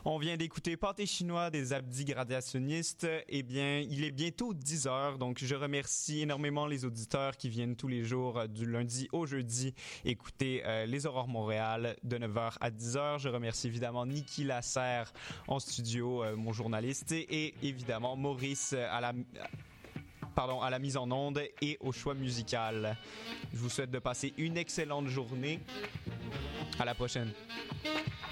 On vient d'écouter Pâté chinois des Abdis Gradationnistes. Eh bien, il est bientôt 10 heures, donc je remercie énormément les auditeurs qui viennent tous les jours du lundi au jeudi écouter les Aurores Montréal de 9h à 10h. Je remercie évidemment Niki Lasserre en studio, mon journaliste, et évidemment Maurice à la mise en onde et au choix musical. Je vous souhaite de passer une excellente journée. À la prochaine.